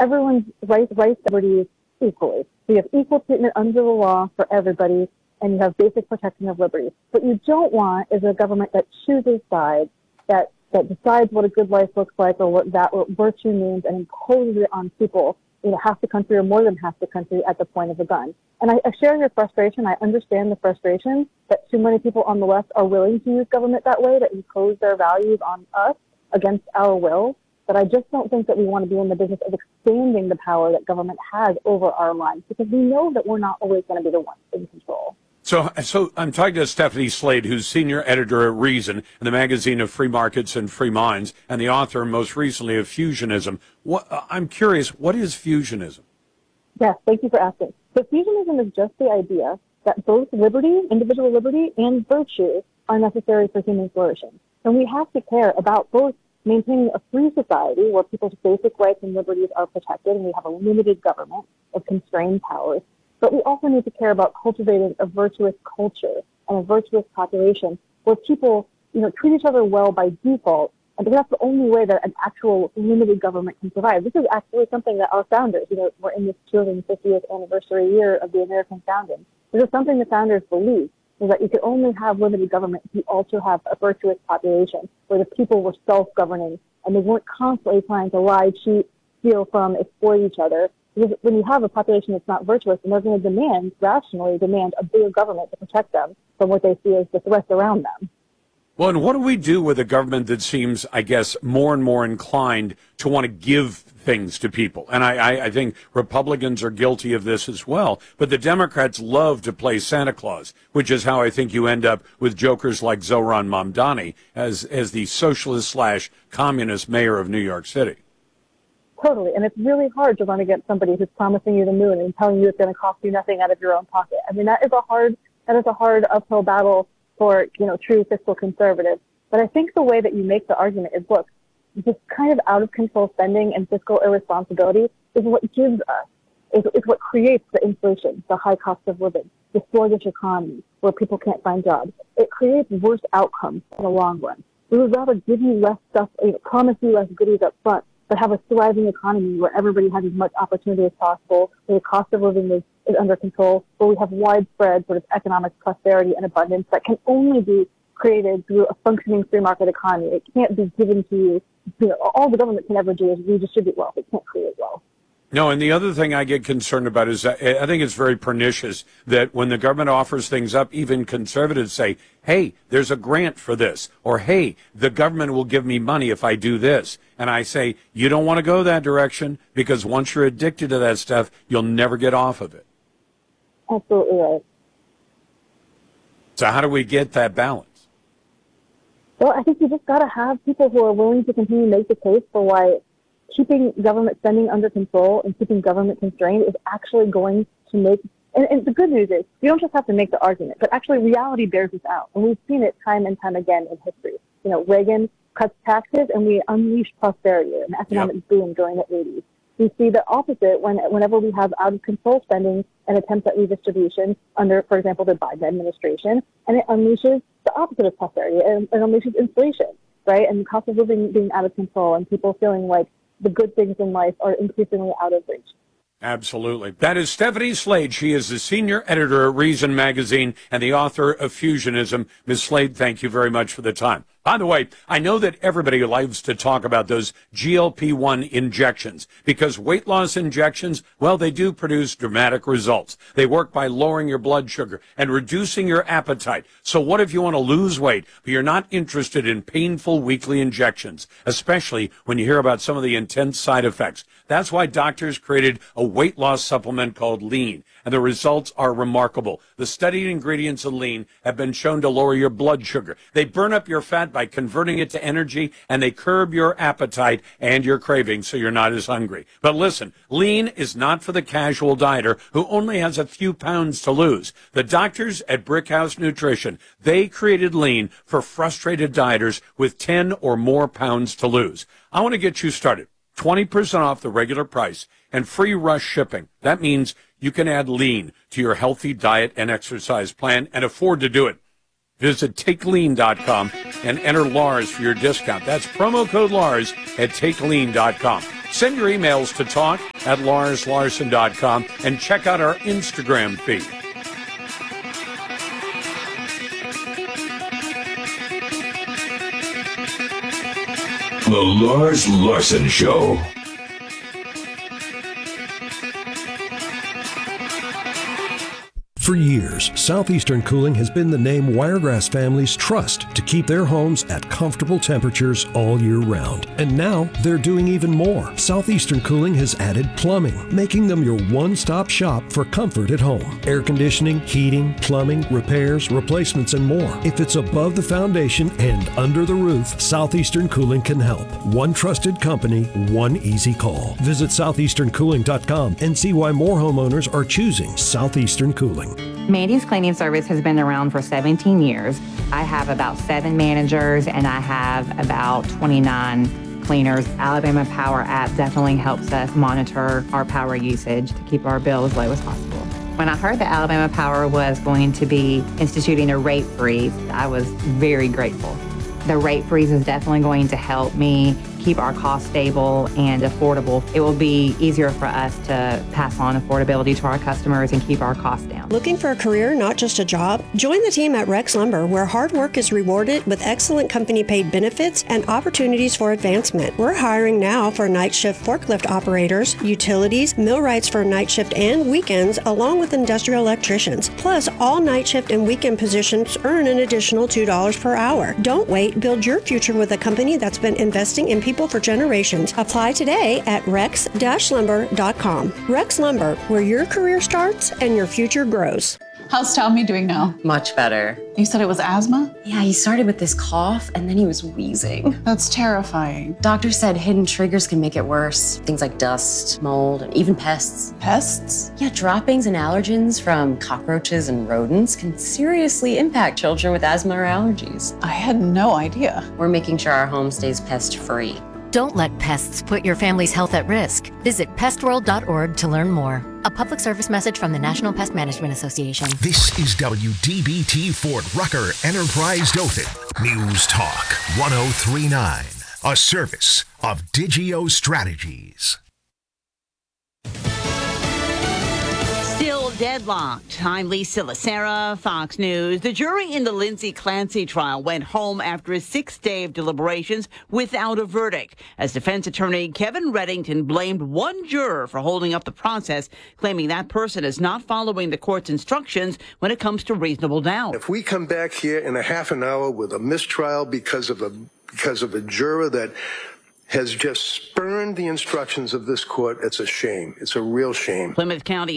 everyone's rights and liberties equally. So you have equal treatment under the law for everybody, and you have basic protection of liberties. What you don't want is a government that chooses sides, that decides what a good life looks like or what virtue means and imposes it on people, half the country or more than half the country at the point of a gun. And I share your frustration. I understand the frustration that too many people on the left are willing to use government that way, to impose their values on us against our will. But I just don't think that we want to be in the business of expanding the power that government has over our lives, because we know that we're not always going to be the ones in control. So I'm talking to Stephanie Slade, who's senior editor at Reason, and the magazine of Free Markets and Free Minds, and the author most recently of Fusionism. I'm curious, what is fusionism? Yes, thank you for asking. So fusionism is just the idea that both liberty, individual liberty, and virtue are necessary for human flourishing. And we have to care about both maintaining a free society where people's basic rights and liberties are protected, and we have a limited government of constrained powers. But we also need to care about cultivating a virtuous culture and a virtuous population where people, treat each other well by default. And that's the only way that an actual limited government can survive. This is actually something that our founders, we're in this 250th anniversary year of the American founding. This is something the founders believed, is that you could only have limited government if you also have a virtuous population where the people were self-governing and they weren't constantly trying to lie, cheat, steal from, exploit each other. Because when you have a population that's not virtuous, then they're going to rationally demand a bigger government to protect them from what they see as the threats around them. Well, and what do we do with a government that seems, I guess, more and more inclined to want to give things to people? And I think Republicans are guilty of this as well. But the Democrats love to play Santa Claus, which is how I think you end up with jokers like Zohran Mamdani as the socialist/communist mayor of New York City. Totally. And it's really hard to run against somebody who's promising you the moon and telling you it's going to cost you nothing out of your own pocket. I mean, that is a hard uphill battle for, true fiscal conservatives. But I think the way that you make the argument is, look, this kind of out of control spending and fiscal irresponsibility is what gives us, is what creates the inflation, the high cost of living, the sluggish economy where people can't find jobs. It creates worse outcomes in the long run. We would rather give you less stuff, promise you less goodies up front, but have a thriving economy where everybody has as much opportunity as possible, where the cost of living is under control, where we have widespread sort of economic prosperity and abundance that can only be created through a functioning free market economy. It can't be given to you. All the government can ever do is redistribute wealth. It can't create wealth. No, and the other thing I get concerned about is I think it's very pernicious that when the government offers things up, even conservatives say, hey, there's a grant for this, or hey, the government will give me money if I do this. And I say, you don't want to go that direction, because once you're addicted to that stuff, you'll never get off of it. Absolutely right. So how do we get that balance? Well, I think you just got to have people who are willing to continue to make the case for why keeping government spending under control and keeping government constrained is actually going to make, and the good news is you don't just have to make the argument, but actually reality bears this out. And we've seen it time and time again in history. Reagan cuts taxes and we unleashed prosperity, an economic boom during the 80s. We see the opposite whenever we have out of control spending and attempts at redistribution under, for example, the Biden administration, and it unleashes the opposite of prosperity. It unleashes inflation, right? And the cost of living being out of control and people feeling like the good things in life are increasingly out of reach. Absolutely. That is Stephanie Slade. She is the senior editor at Reason Magazine and the author of Fusionism. Ms. Slade, thank you very much for the time. By the way, I know that everybody loves to talk about those GLP-1 injections because weight loss injections, well, they do produce dramatic results. They work by lowering your blood sugar and reducing your appetite. So what if you want to lose weight, but you're not interested in painful weekly injections, especially when you hear about some of the intense side effects? That's why doctors created a weight loss supplement called Lean, and the results are remarkable. The studied ingredients in Lean have been shown to lower your blood sugar. They burn up your fat by converting it to energy, and they curb your appetite and your cravings so you're not as hungry. But listen, Lean is not for the casual dieter who only has a few pounds to lose. The doctors at Brickhouse Nutrition, they created Lean for frustrated dieters with 10 or more pounds to lose. I want to get you started. 20% off the regular price and free rush shipping. That means you can add Lean to your healthy diet and exercise plan and afford to do it. Visit TakeLean.com and enter Lars for your discount. That's promo code Lars at TakeLean.com. Send your emails to talk@larslarson.com and check out our Instagram feed. The Lars Larson Show. For years, Southeastern Cooling has been the name Wiregrass families trust to keep their homes at comfortable temperatures all year round. And now they're doing even more. Southeastern Cooling has added plumbing, making them your one-stop shop for comfort at home. Air conditioning, heating, plumbing, repairs, replacements, and more. If it's above the foundation and under the roof, Southeastern Cooling can help. One trusted company, one easy call. Visit southeasterncooling.com and see why more homeowners are choosing Southeastern Cooling. Mandy's Cleaning Service has been around for 17 years. I have about 7 managers and I have about 29 cleaners. Alabama Power app definitely helps us monitor our power usage to keep our bill as low as possible. When I heard that Alabama Power was going to be instituting a rate freeze, I was very grateful. The rate freeze is definitely going to help me keep our costs stable and affordable. It will be easier for us to pass on affordability to our customers and keep our costs down. Looking for a career, not just a job? Join the team at Rex Lumber, where hard work is rewarded with excellent company-paid benefits and opportunities for advancement. We're hiring now for night shift forklift operators, utilities, millwrights for night shift and weekends, along with industrial electricians. Plus, all night shift and weekend positions earn an additional $2 per hour. Don't wait. Build your future with a company that's been investing in people for generations. Apply today at rex-lumber.com. Rex Lumber, where your career starts and your future grows. How's Tommy doing now? Much better. You said it was asthma? Yeah, he started with this cough and then he was wheezing. That's terrifying. Doctor said hidden triggers can make it worse. Things like dust, mold, and even pests. Pests? Yeah, droppings and allergens from cockroaches and rodents can seriously impact children with asthma or allergies. I had no idea. We're making sure our home stays pest-free. Don't let pests put your family's health at risk. Visit pestworld.org to learn more. A public service message from the National Pest Management Association. This is WDBT Fort Rucker Enterprise Dothan. News Talk 1039. A service of Digio Strategies. Still deadlocked. I'm Lisa Lacera, Fox News. The jury in the Lindsay Clancy trial went home after a 6th day of deliberations without a verdict, as defense attorney Kevin Reddington blamed one juror for holding up the process, claiming that person is not following the court's instructions when it comes to reasonable doubt. If we come back here in a half an hour with a mistrial because of a juror that has just spurned the instructions of this court, it's a shame. It's a real shame. Plymouth County